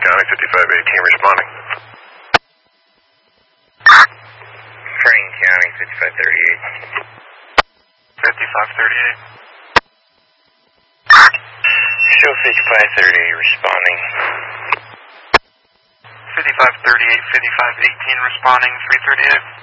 County, 5518 responding. Franklin County, 5538. 5538. Show 5538 responding. 5538, 5518 responding, 338.